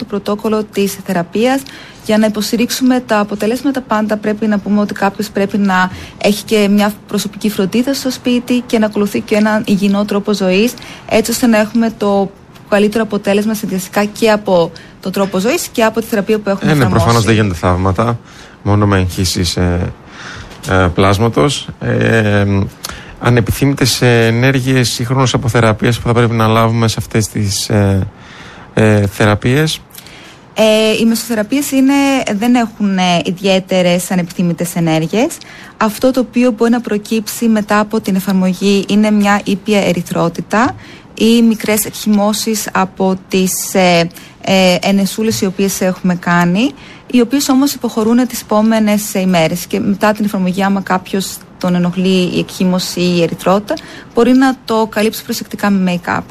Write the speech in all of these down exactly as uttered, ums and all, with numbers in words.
πρωτόκολλο της θεραπείας. Για να υποστηρίξουμε τα αποτελέσματα, πάντα πρέπει να πούμε ότι κάποιος πρέπει να έχει και μια προσωπική φροντίδα στο σπίτι και να ακολουθεί και έναν υγιεινό τρόπο ζωής, έτσι ώστε να έχουμε το καλύτερο αποτέλεσμα συνδυαστικά και από τον τρόπο ζωής και από τη θεραπεία που έχουμε εφαρμόσει. Ναι, προφανώς δεν γίνονται θαύματα, μόνο με εγχύσεις ε, ε, πλάσματος. Ε, ανεπιθύμητες ενέργειες σύγχρονες αποθεραπείες που θα πρέπει να λάβουμε σε αυτές τις ε, ε, θεραπείες. Ε, οι μεσοθεραπείες είναι, δεν έχουν ε, ιδιαίτερες ανεπιθύμητες ενέργειες. Αυτό το οποίο μπορεί να προκύψει μετά από την εφαρμογή είναι μια ήπια ερυθρότητα ή μικρές εκχυμώσεις από τις ε, ε, ενεσούλες οι οποίες έχουμε κάνει, οι οποίες όμως υποχωρούν τις επόμενες ε, ημέρες, και μετά την εφαρμογή, άμα κάποιος τον ενοχλεί η εκχύμωση ή η ερυθρότητα, μπορεί να το καλύψει προσεκτικά με make-up.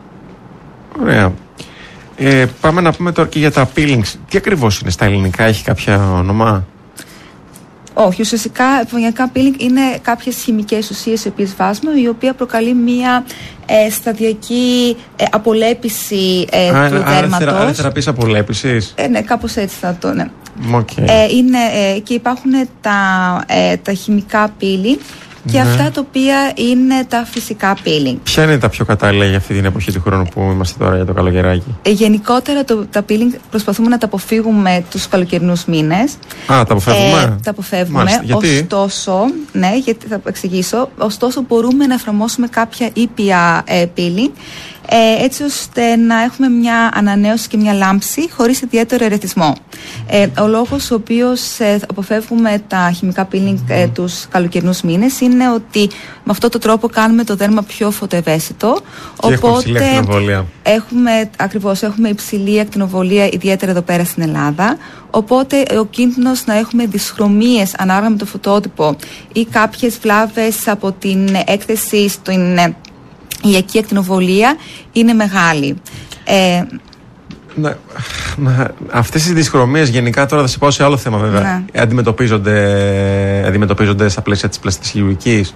Ωραία. Ε, πάμε να πούμε τώρα και για τα peelings. Τι ακριβώς είναι στα ελληνικά, έχει κάποια όνομα? Όχι, ουσιαστικά επαγγελματικά peeling είναι κάποιες χημικές ουσίες οι οποίες βάζουμε, η οποία προκαλεί μία ε, σταδιακή ε, απολέπιση ε, Α, του άρα, δέρματος. Άρα θεραπείες απολέπισης. Ε, ναι, κάπως έτσι θα το, ναι. Okay. Ε, είναι, ε, και υπάρχουν τα, ε, τα χημικά peeling και ναι. αυτά τα οποία είναι τα φυσικά peeling. Ποια είναι τα πιο κατάλληλα για αυτή την εποχή του χρόνου που είμαστε τώρα, για το καλοκαιράκι? Ε, γενικότερα το, τα peeling προσπαθούμε να τα αποφύγουμε τους καλοκαιρινούς μήνες. Α, τα αποφεύγουμε. Ε, τα αποφεύγουμε. Μάλιστα. Γιατί? Ωστόσο, ναι, γιατί θα εξηγήσω. Ωστόσο, μπορούμε να εφαρμόσουμε κάποια ήπια ε, peeling, ε, έτσι ώστε να έχουμε μια ανανέωση και μια λάμψη χωρίς ιδιαίτερο ερεθισμό. Ε, ο λόγος ο οποίος ε, αποφεύγουμε τα χημικά peeling ε, τους καλοκαιρινούς μήνες είναι ότι με αυτόν τον τρόπο κάνουμε το δέρμα πιο φωτοευαίσθητο. Και οπότε έχουμε, έχουμε ακριβώς έχουμε υψηλή ακτινοβολία, ιδιαίτερα εδώ πέρα στην Ελλάδα. Οπότε ο κίνδυνος να έχουμε δυσχρωμίες ανάλογα με το φωτότυπο ή κάποιες βλάβες από την έκθεση στην ηλιακή ακτινοβολία είναι μεγάλη. Ε, να, να, αυτές οι δυσχρωμίες γενικά, τώρα θα σε πάω σε άλλο θέμα βέβαια, ναι. αντιμετωπίζονται, αντιμετωπίζονται στα πλαίσια της πλαστικής χειρουργικής.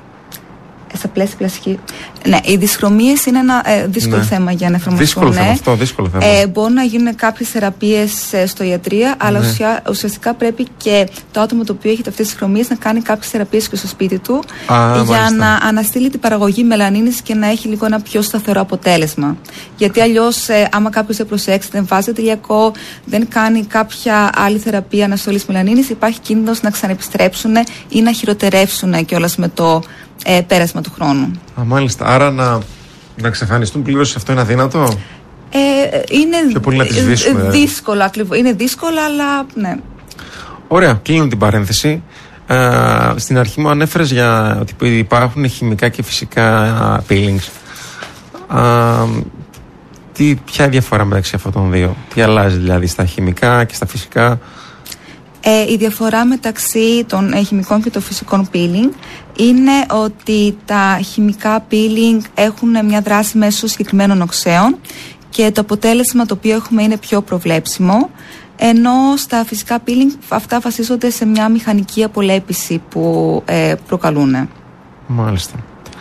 Στα πλαίσια πλαστική. Ναι, οι δυσχρωμίες είναι ένα ε, δύσκολο ναι. θέμα για να εφαρμοστούν. Δύσκολο ναι. θέμα αυτό, δύσκολο θέμα. Ε, μπορούν να γίνουν κάποιες θεραπείες ε, στο ιατρία, αλλά ναι. ουσια, ουσιαστικά πρέπει και το άτομο το οποίο έχει αυτές τις δυσχρωμίες να κάνει κάποιες θεραπείες και στο σπίτι του, Α, για μάλιστα. να αναστείλει την παραγωγή μελανίνης και να έχει λίγο ένα πιο σταθερό αποτέλεσμα. Γιατί αλλιώς, ε, άμα κάποιος δεν προσέξει, δεν βάζει ηλιακό, δεν κάνει κάποια άλλη θεραπεία αναστολής μελανίνης, υπάρχει κίνδυνος να ξαναεπιστρέψουν ή να χειροτερεύσουν κιόλας με το Ε, πέρασμα του χρόνου. Α, μάλιστα. Άρα να, να εξαφανιστούν πλήρως, αυτό είναι αδύνατο? Ε, είναι πιο πολύ να τις σβήσουμε, δύσκολα, δηλαδή. Είναι δύσκολα, αλλά ναι. Ωραία, κλείνω την παρένθεση. Ε, στην αρχή μου ανέφερες για ότι υπάρχουν χημικά και φυσικά peelings. Ε, τι, ποια είναι η διαφορά μεταξύ αυτών των δύο? Τι αλλάζει δηλαδή στα χημικά και στα φυσικά? Ε, η διαφορά μεταξύ των ε, χημικών και των φυσικών peeling είναι ότι τα χημικά peeling έχουν μια δράση μέσω συγκεκριμένων οξέων και το αποτέλεσμα το οποίο έχουμε είναι πιο προβλέψιμο, ενώ στα φυσικά peeling αυτά βασίζονται σε μια μηχανική απολέπιση που ε, προκαλούν. Μάλιστα.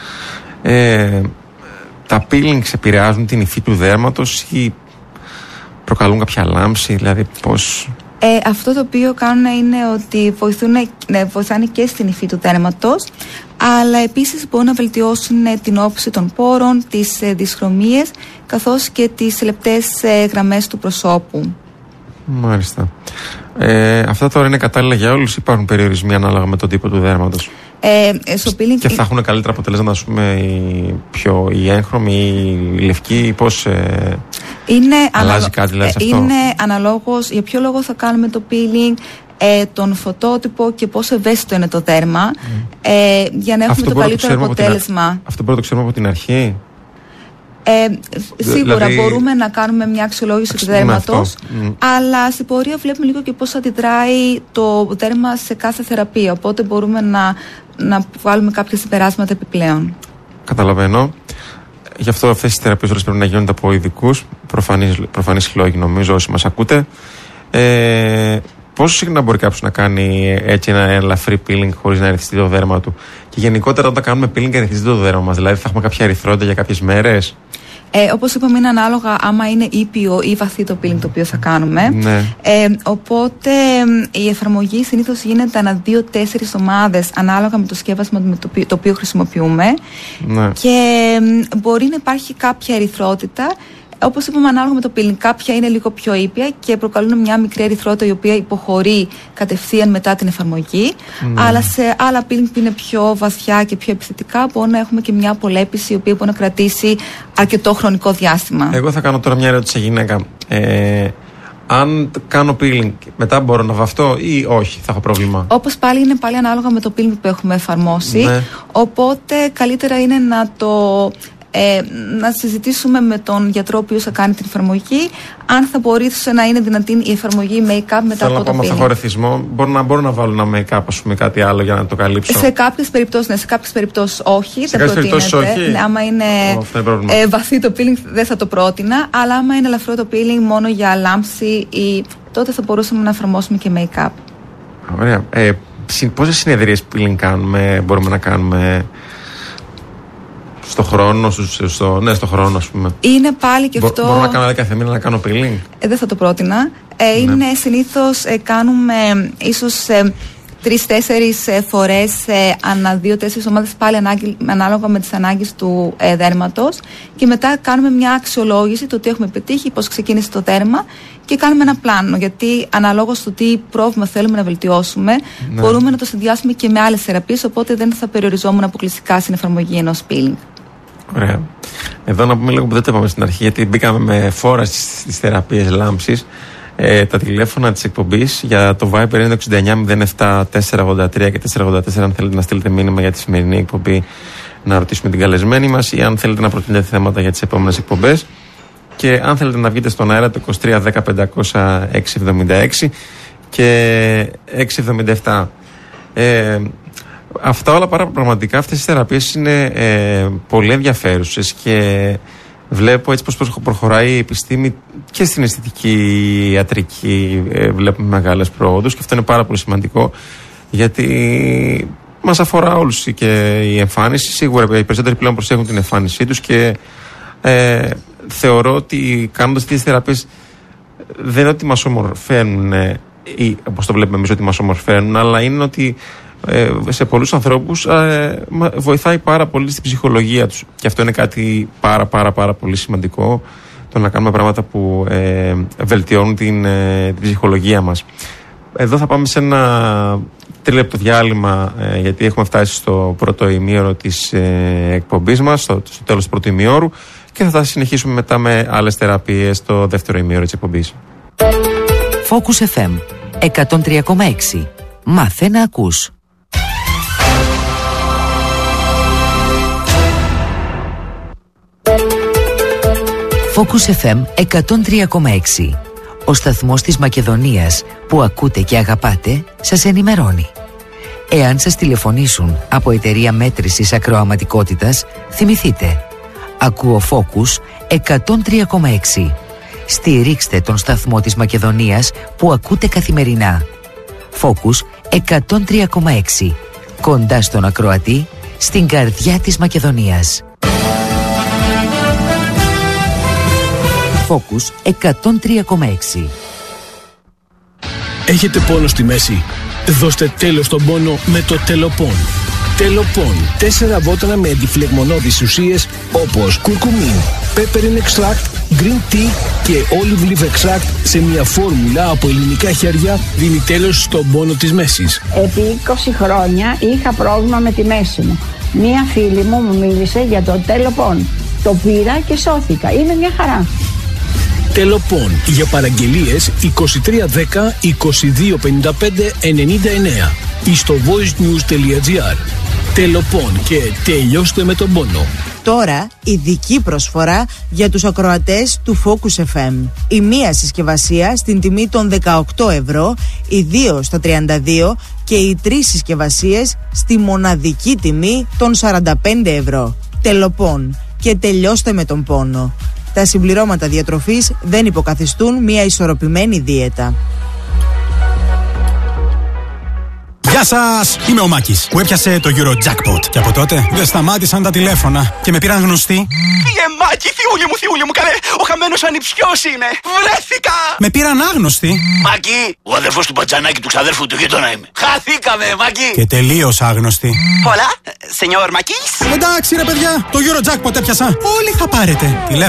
Ε, τα peelings επηρεάζουν την υφή του δέρματος ή προκαλούν κάποια λάμψη, δηλαδή πώς... Ε, αυτό το οποίο κάνουν είναι ότι βοηθούν, ναι, βοηθάνε και στην υφή του δέρματος, αλλά επίσης μπορούν να βελτιώσουν την όψη των πόρων, τις ε, δυσχρωμίες, καθώς και τις λεπτές ε, γραμμές του προσώπου. Μάλιστα. Ε, αυτά τώρα είναι κατάλληλα για όλους ή υπάρχουν περιορισμοί ανάλογα με τον τύπο του δέρματος? Ε, στο peeling... Και θα έχουν καλύτερα αποτελέσματα, ας πούμε, οι, πιο, οι έγχρωμοι, οι λευκοί, πώς ε, είναι αλλάζει αναλο... κάτι δηλαδή σε αυτό? Είναι αναλόγως για ποιο λόγο θα κάνουμε το peeling, ε, τον φωτότυπο και πόσο ευαίσθητο είναι το δέρμα, mm. ε, για να έχουμε αυτό το καλύτερο το αποτέλεσμα. Από την, αυτό μπορούμε να το ξέρουμε από την αρχή? Ε, σίγουρα δηλαδή... μπορούμε να κάνουμε μια αξιολόγηση του δέρματος, mm. αλλά στην πορεία βλέπουμε λίγο και πώς αντιδράει το δέρμα σε κάθε θεραπεία, οπότε μπορούμε να, να βάλουμε κάποια συμπεράσματα επιπλέον. Καταλαβαίνω. Γι' αυτό αυτές οι θεραπείες όλες πρέπει να γίνονται από ειδικούς, προφανείς λόγοι νομίζω όσοι μας ακούτε. Ε, πόσο συχνά μπορεί κάποιος να κάνει έτσι ένα ελαφρύ peeling χωρίς να ερεθιστεί το δέρμα του? Και γενικότερα όταν κάνουμε peeling ερεθιστεί το δέρμα μας, δηλαδή θα έχουμε κάποια ερυθρότητα για κάποιες μέρες? Ε, όπως είπαμε, είναι ανάλογα άμα είναι ήπιο ή βαθύ το peeling το οποίο θα κάνουμε. Ναι. Ε, οπότε η εφαρμογή συνήθως γίνεται ανά δύο-τέσσερις ομάδες ανάλογα με το σκεύασμα με το, οποίο, το οποίο χρησιμοποιούμε. Ναι. Και ε, μπορεί να υπάρχει κάποια ερυθρότητα. Όπως είπαμε, ανάλογα με το peeling, κάποια είναι λίγο πιο ήπια και προκαλούν μια μικρή ερυθρότητα η οποία υποχωρεί κατευθείαν μετά την εφαρμογή. Ναι. Αλλά σε άλλα peeling που είναι πιο βαθιά και πιο επιθετικά, μπορεί να έχουμε και μια απολέπιση η οποία μπορεί να κρατήσει αρκετό χρονικό διάστημα. Εγώ θα κάνω τώρα μια ερώτηση σε γυναίκα. Ε, αν κάνω peeling, μετά μπορώ να βαφτώ ή όχι, θα έχω πρόβλημα? Όπως πάλι είναι πάλι ανάλογα με το peeling που έχουμε εφαρμόσει. Ναι. Οπότε καλύτερα είναι να το. Ε, να συζητήσουμε με τον γιατρό ο οποίος θα κάνει την εφαρμογή αν θα μπορούσε να είναι δυνατή η εφαρμογή make-up μετά Θέλω από το peeling. Θέλω να πω χωρεθισμό. Μπορώ να, μπορώ να βάλω ένα make-up, ας πούμε, κάτι άλλο για να το καλύψω? Σε κάποιες περιπτώσεις ναι, σε κάποιες περιπτώσεις όχι. Σε κάποιες περιπτώσεις όχι. Ναι, άμα είναι oh, ε, βαθύ το peeling δεν θα το πρότεινα, αλλά άμα είναι ελαφρό το peeling μόνο για λάμψη ή, τότε θα μπορούσαμε να εφαρμόσουμε και make-up. Ωραία. Ε, πόσες συνεδρίες peeling κάνουμε, μπορούμε να κάνουμε στο χρόνο, στο, στο, ναι, στο χρόνο, ας πούμε? Είναι πάλι και Μπο, αυτό. Μπορώ να κάνω κάθε μήνα να κάνω peeling? Ε, δεν θα το πρότεινα. Ε, ναι. Είναι συνήθως ε, κάνουμε ίσως ε, τρεις-τέσσερις ε, φορές ε, ανά δύο-τέσσερις ομάδες, πάλι ανάγκη, ανάλογα με τις ανάγκες του ε, δέρματος. Και μετά κάνουμε μια αξιολόγηση το τι έχουμε πετύχει, πώς ξεκίνησε το δέρμα και κάνουμε ένα πλάνο. Γιατί αναλόγως του τι πρόβλημα θέλουμε να βελτιώσουμε, ναι, μπορούμε να το συνδυάσουμε και με άλλες θεραπείες. Οπότε δεν θα περιοριζόμουν αποκλειστικά στην εφαρμογή ενός peeling. Ωραία. Εδώ να πούμε λίγο που δεν το είπαμε στην αρχή, γιατί μπήκαμε με φόρα στις θεραπείες λάμψης. Ε, τα τηλέφωνα της εκπομπής για το Viber είναι εξήντα εννιά μηδέν επτά τετρακόσια ογδόντα τρία και τετρακόσια ογδόντα τέσσερα, αν θέλετε να στείλετε μήνυμα για τη σημερινή εκπομπή, να ρωτήσουμε την καλεσμένη μας, ή αν θέλετε να προτείνετε θέματα για τις επόμενες εκπομπές. Και αν θέλετε να βγείτε στον αέρα, το είκοσι τρία δέκα πεντακόσια έξι εβδομήντα έξι και έξι εβδομήντα επτά. Ε, Αυτά όλα πραγματικά, αυτές οι θεραπείες είναι ε, πολύ ενδιαφέρουσες και βλέπω έτσι πως προχωράει η επιστήμη και στην αισθητική ιατρική, ε, βλέπουμε μεγάλες πρόοδους και αυτό είναι πάρα πολύ σημαντικό, γιατί μας αφορά όλους και η εμφάνιση. Σίγουρα οι περισσότεροι πλέον προσέχουν την εμφάνισή τους και ε, θεωρώ ότι κάνοντας τις θεραπείες δεν είναι ότι μας ομορφαίνουν ή όπως το βλέπουμε εμείς ότι μας ομορφαίνουν, αλλά είναι ότι σε πολλούς ανθρώπους ε, βοηθάει πάρα πολύ στην ψυχολογία τους και αυτό είναι κάτι πάρα πάρα πάρα πολύ σημαντικό, το να κάνουμε πράγματα που ε, βελτιώνουν την, ε, την ψυχολογία μας. Εδώ θα πάμε σε ένα τρίλεπτο διάλειμμα, ε, γιατί έχουμε φτάσει στο πρώτο ημίωρο της ε, εκπομπής μας, στο, στο τέλος του πρώτου ημιώρου, και θα συνεχίσουμε μετά με άλλες θεραπείες στο δεύτερο ημίωρο της εκπομπής. Focus εφ εμ εκατόν τρία κόμμα έξι. Μάθε να ακούς. Focus εφ εμ εκατόν τρία κόμμα έξι. Ο σταθμός της Μακεδονίας που ακούτε και αγαπάτε σας ενημερώνει. Εάν σας τηλεφωνήσουν από εταιρεία μέτρησης ακροαματικότητας, θυμηθείτε. Ακούω Focus εκατόν τρία κόμμα έξι. Στηρίξτε τον σταθμό της Μακεδονίας που ακούτε καθημερινά. Focus εκατόν τρία κόμμα έξι. Κοντά στον ακροατή, στην καρδιά της Μακεδονίας. Focus εκατόν τρία κόμμα έξι. Έχετε πόνο στη μέση? Δώστε τέλος στον πόνο με το Τελοπών. Τελοπών. Τέσσερα βότανα με αντιφλεγμονώδεις ουσίες όπως κουρκουμίν, peppermint extract, green tea και olive leaf extract σε μια φόρμουλα από ελληνικά χέρια δίνει τέλος στον πόνο της μέσης. Επί είκοσι χρόνια είχα πρόβλημα με τη μέση μου. Μία φίλη μου μου μίλησε για το Τελοπών. Το πήρα και σώθηκα. Είναι μια χαρά. Τελοπών. Για παραγγελίες είκοσι τρία δέκα είκοσι δύο πενήντα πέντε ενενήντα εννέα ή στο voicenews τελεία gr. Τελοπών και τελειώστε με τον πόνο. Τώρα ειδική προσφορά για τους ακροατές του Focus εφ εμ. Η μία συσκευασία στην τιμή των δεκαοκτώ ευρώ, οι δύο στα τριάντα δύο και οι τρεις συσκευασίες στη μοναδική τιμή των σαράντα πέντε ευρώ. Τελοπών και τελειώστε με τον πόνο. Τα συμπληρώματα διατροφής δεν υποκαθιστούν μια ισορροπημένη δίαιτα. Γεια σας! Είμαι ο Μάκης που έπιασε το Eurojackpot. Και από τότε δεν σταμάτησαν τα τηλέφωνα και με πήραν γνωστοί. Φύγε Μάκη, θειούλη μου, θειούλη μου, καλέ! Ο χαμένος ανιψιός είναι! Βρέθηκα! Με πήραν άγνωστοι. Μάκη, ο αδερφός του μπατζανάκι του ξαδέρφου του γείτονα είμαι. Χαθήκαμε, Μάκη! Και τελείως άγνωστοι. Hola, señor Μάκης. Εντάξει ρε παιδιά, το Eurojackpot έπιασα. Όλοι θα πάρετε. Τηλέφωνο.